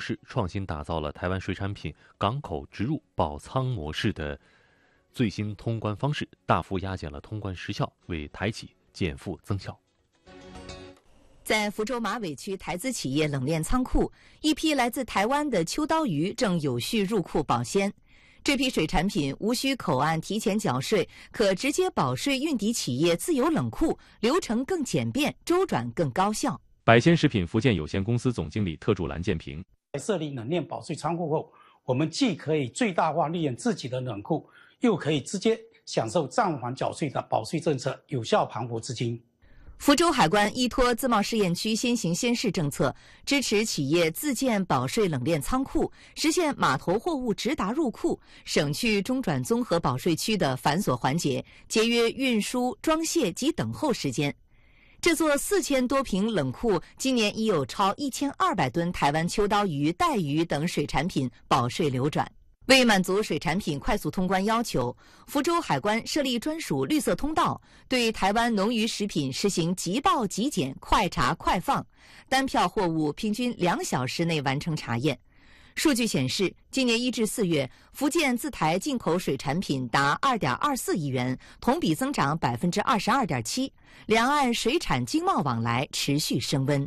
式，创新打造了台湾水产品港口直入保仓模式的最新通关方式，大幅压减了通关时效，为台企减负增效。 在福州马尾区台资企业冷链仓库，一批来自台湾的秋刀鱼正有序入库保鲜。这批水产品无需口岸提前缴税，可直接保税运抵企业自有冷库，流程更简便，周转更高效。 百鲜食品福建有限公司总经理特助蓝建平： 设立冷链保税仓库后，我们既可以最大化利用自己的冷库，又可以直接享受暂缓缴税的保税政策，有效盘活资金。 福州海关依托自贸试验区先行先试政策，支持企业自建保税冷链仓库，实现码头货物直达入库，省去中转综合保税区的繁琐环节，节约运输、装卸及等候时间。这座4000多平冷库今年已有超1200吨台湾秋刀鱼、带鱼等水产品保税流转。为满足水产品快速通关要求，福州海关设立专属绿色通道，对台湾农渔食品实行即报即检、快查快放，单票货物平均2小时内完成查验。数据显示，今年1至4月，福建自台进口水产品达2.24亿元，同比增长22.7%，两岸水产经贸往来持续升温。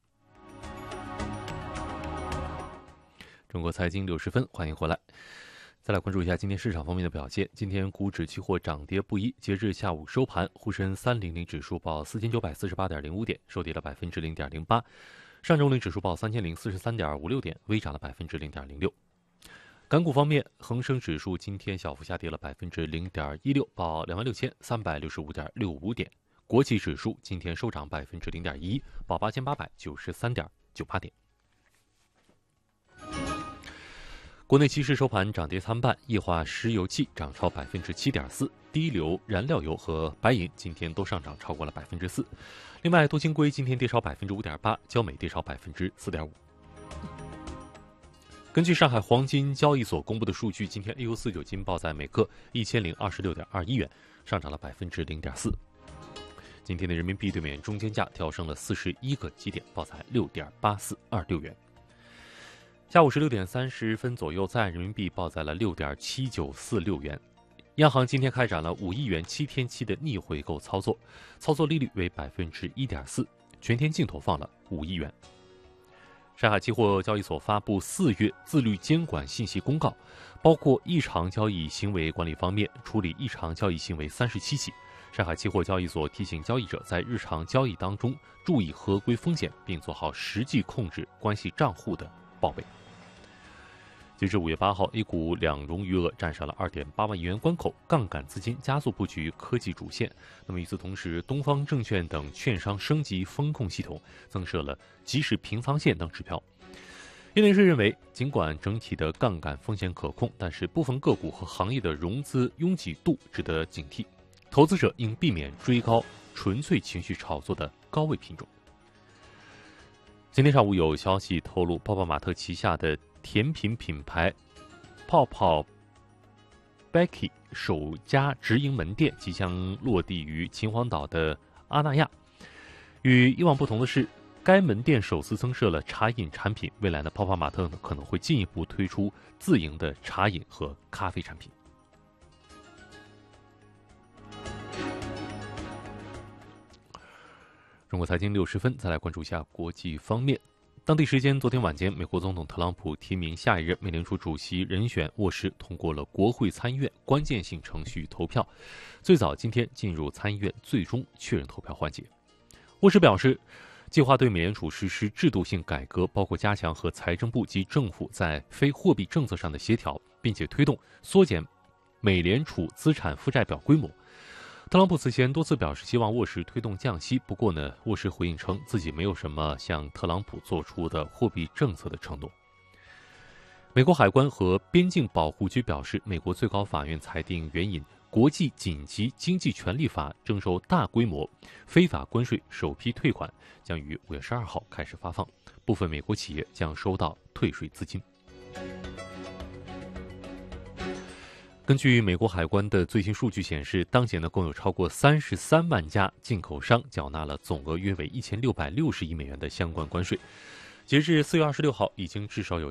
中国财经60分，欢迎回来。再来关注一下今天市场方面的表现。今天股指期货涨跌不一，截至下午收盘，沪深300指数报4948.05点，收跌了0.08%；上证指数报3043.56点，微涨了0.06%。港股方面，恒生指数今天小幅下跌了0.16%，报26365.65点；国企指数今天收涨0.1%，报8893.98点。国内期市收盘涨跌参半，液化石油气涨超7.4%，低硫燃料油和白银今天都上涨超过了4%。另外，多晶硅今天跌超5.8%，焦煤跌超4.5%。根据上海黄金交易所公布的数据，今天 AU49金报在每克1026.21元，上涨了0.4%。今天的人民币对美元中间价调升了41个基点，报在6.8426元。下午16点30分左右，在人民币报在了6.7946元。央行今天开展了5亿元7天期的逆回购操作，操作利率为1.4%，全天净投放了5亿元。上海期货交易所发布4月自律监管信息公告，包括异常交易行为管理方面，处理异常交易行为37起。上海期货交易所提醒交易者在日常交易当中注意合规风险，并做好实际控制关系账户的报备。截至5月8号，A 股两融余额站上了2.8万亿元关口，杠杆资金加速布局科技主线。那么与此同时，东方证券等券商升级风控系统，增设了即时平仓线等指标。业内人士认为，尽管整体的杠杆风险可控，但是部分个股和行业的融资拥挤度值得警惕，投资者应避免追高纯粹情绪炒作的高位品种。今天上午有消息透露，泡泡玛特旗下的甜品品牌泡泡 Becky 首家直营门店即将落地于秦皇岛的阿那亚。与以往不同的是，该门店首次增设了茶饮产品，未来呢，泡泡玛特可能会进一步推出自营的茶饮和咖啡产品。中国财经60分，再来关注一下国际方面。当地时间昨天晚间，美国总统特朗普提名下一任美联储主席人选沃什通过了国会参议院关键性程序投票，最早今天进入参议院最终确认投票环节。沃什表示，计划对美联储实施制度性改革，包括加强和财政部及政府在非货币政策上的协调，并且推动缩减美联储资产负债表规模。特朗普此前多次表示希望沃什推动降息，不过呢，沃什回应称自己没有什么向特朗普做出的货币政策的承诺。美国海关和边境保护局表示，美国最高法院裁定援引国际紧急经济权利法征收大规模非法关税首批退款将于5月12号开始发放，部分美国企业将收到退税资金。根据美国海关的最新数据显示，当前呢共有超过33万家进口商缴纳了总额约为1660亿美元的相关关税。截至4月26号，已经至少有